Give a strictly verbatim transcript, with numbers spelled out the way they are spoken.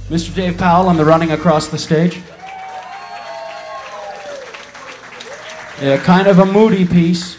Mister Dave Powell on the Running Across the Stage. Yeah, kind of a moody piece.